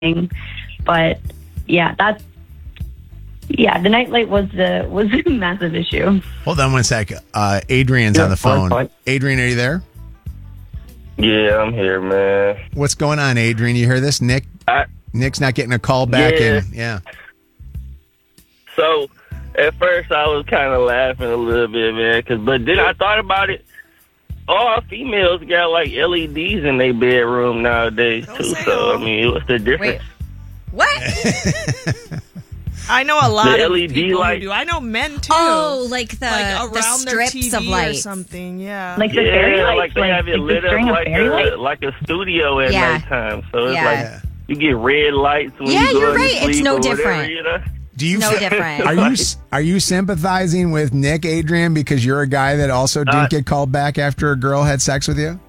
But yeah, the nightlight was a massive issue. Hold on one sec. Adrian's on the phone. Adrian, are you there? Yeah, I'm here, man. What's going on, Adrian? You hear this? Nick's not getting a call back. Yeah. So, at first, I was kind of laughing a little bit, man. But then I thought about it. All females got like LEDs in their bedroom nowadays, too. So, I mean, what's the difference? Wait, what? I know a lot of people who do. I know men, too. Oh, like around the strips their TV of light. or something, yeah. Like the fairy lights. Like they have it lit up like a studio at nighttime. So it's like you get red lights when you go you're to right. sleep. It's no or different. whatever, you know? Different. Are you sympathizing with Nick, Adrian, because you're a guy that also didn't get called back after a girl had sex with you?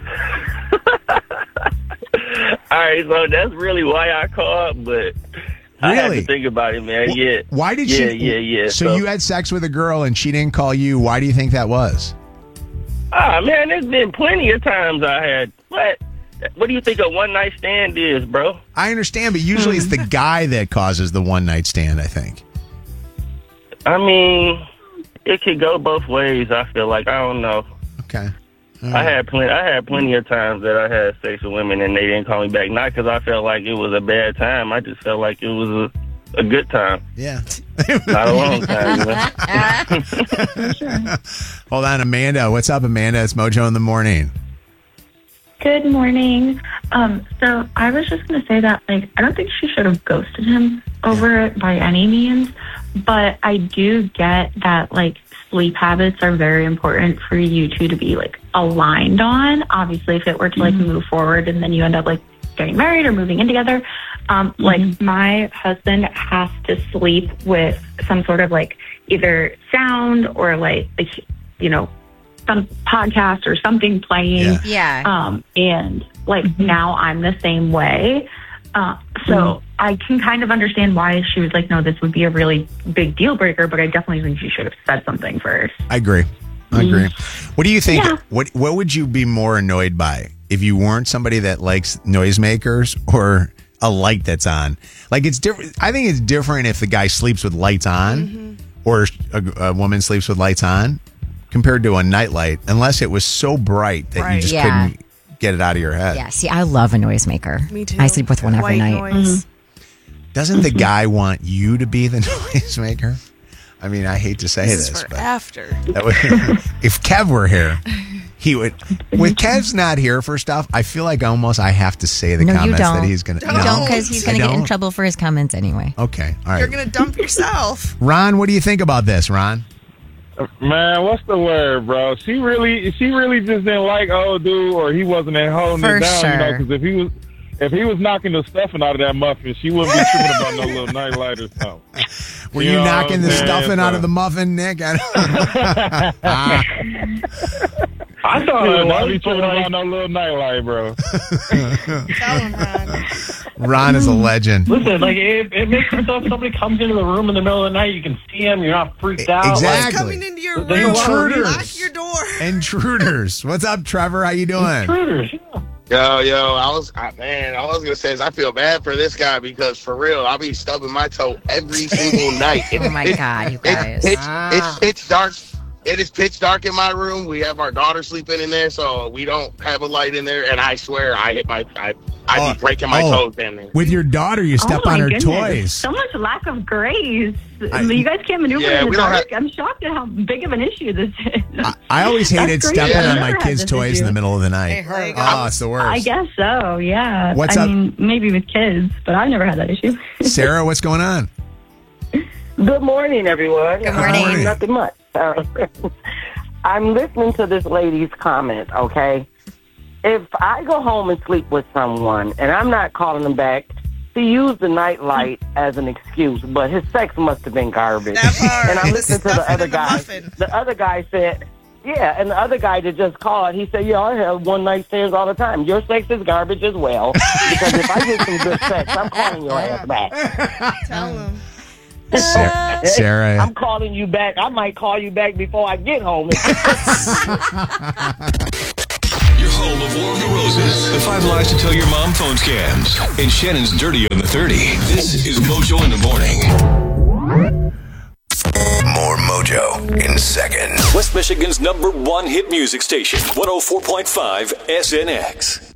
All right, so that's really why I called, but I had to think about it, man. Yeah. Why did she? Yeah. So you had sex with a girl and she didn't call you. Why do you think that was? Man, there's been plenty of times I had. What do you think a one-night stand is, bro? I understand, but usually it's the guy that causes the one-night stand, I think. I mean, it could go both ways, I feel like. I don't know. Okay. I had plenty of times that I had sex with women and they didn't call me back. Not because I felt like it was a bad time. I just felt like it was a good time. Yeah. Not a long time, you know? Hold on, Amanda. What's up, Amanda? It's Mojo in the Morning. Good morning. So I was just going to say that, I don't think she should have ghosted him over it by any means, but I do get that, sleep habits are very important for you two to be, aligned on. Obviously, if it were to, move forward and then you end up, getting married or moving in together, my husband has to sleep with some sort of, either sound or, some podcast or something playing. And now I'm the same way. So I can kind of understand why she was like, no, this would be a really big deal breaker, but I definitely think she should have said something first. I agree. What do you think? Yeah. What would you be more annoyed by if you weren't somebody that likes noisemakers or a light that's on? It's different. I think it's different if the guy sleeps with lights on or a woman sleeps with lights on compared to a nightlight, unless it was so bright that you just couldn't get it out of your head. Yeah, see, I love a noisemaker. Me too. I sleep with one every night. Noise. Doesn't the guy want you to be the noisemaker? I mean, I hate to say this, but after. If Kev were here, he would. With Kev's not here, first off, I feel like I have to say the comments that he's going to. You don't, because he's going to get in trouble for his comments anyway. Okay, all right. You're going to dump yourself. Ron, what do you think about this, Ron? Man, what's the word, bro? She really just didn't like old dude, or he wasn't holding it down, sure. Because if he was knocking the stuffing out of that muffin, she wouldn't be tripping about no little nightlight or something. Were you knocking the stuffing out of the muffin, Nick? I thought I'd be tripping about no little nightlight, bro. Tell him, Ron. Ron is a legend. Listen, it makes it so if somebody comes into the room in the middle of the night, you can see them. You're not freaked out. Exactly. Coming into your room. Intruders. Lock your door. Intruders. What's up, Trevor? How you doing? Intruders. Yo, I was gonna say is I feel bad for this guy because for real, I'll be stubbing my toe every single night. Oh my God, you guys! It's pitch dark. It is pitch dark in my room. We have our daughter sleeping in there, so we don't have a light in there. And I swear, I be breaking my toes in there. With your daughter, you step on her toys. So much lack of grace. You guys can't maneuver in the dark. I'm shocked at how big of an issue this is. I always hated stepping on my kids' toys in the middle of the night. It's the worst. I guess so, yeah. What's up? I mean, maybe with kids, but I've never had that issue. Sarah, what's going on? Good morning, everyone. Good morning. Nothing much. I'm listening to this lady's comment, okay? If I go home and sleep with someone and I'm not calling them back, he used the night light as an excuse, but his sex must have been garbage. And I'm listening to the other guy. The other guy said, and the other guy that just called, he said, I have one-night stands all the time. Your sex is garbage as well, because if I get some good sex, I'm calling your ass back. Tell him. Sarah, I'm calling you back. I might call you back before I get home. Your home of War of the Roses, the 5 lies to tell your mom phone scams, and Shannon's Dirty on the 30. This is Mojo in the Morning. More Mojo in seconds. West Michigan's #1 hit music station, 104.5 SNX.